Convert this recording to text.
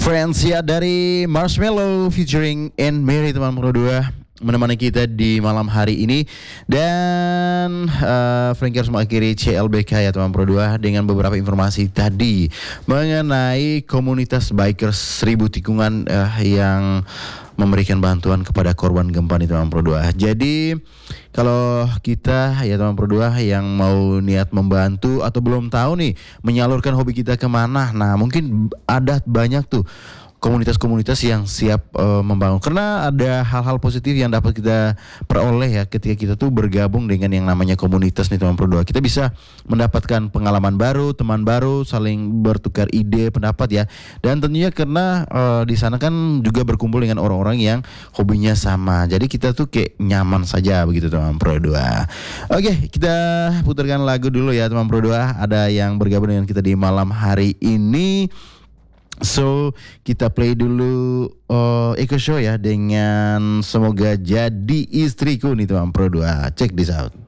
Friends ya dari Marshmello featuring and Mary teman Pro 2 menemani kita di malam hari ini dan Frankie harus mengakhiri CLBK ya teman Pro 2 dengan beberapa informasi tadi mengenai komunitas bikers 1000 tikungan yang memberikan bantuan kepada korban gempa nih teman Pro 2. Jadi kalau kita ya teman Pro 2 yang mau niat membantu atau belum tahu nih menyalurkan hobi kita kemana, nah mungkin ada banyak tuh komunitas-komunitas yang siap membangun karena ada hal-hal positif yang dapat kita peroleh ya ketika kita tuh bergabung dengan yang namanya komunitas nih teman Pro 2. Kita bisa mendapatkan pengalaman baru, teman baru, saling bertukar ide, pendapat ya. Dan tentunya karena di sana kan juga berkumpul dengan orang-orang yang hobinya sama. Jadi kita tuh kayak nyaman saja begitu teman Pro 2. Oke, kita putarkan lagu dulu ya teman Pro 2. Ada yang bergabung dengan kita di malam hari ini. So kita play dulu Eko Show ya dengan Semoga Jadi Istriku nih teman Pro 2. Check this out.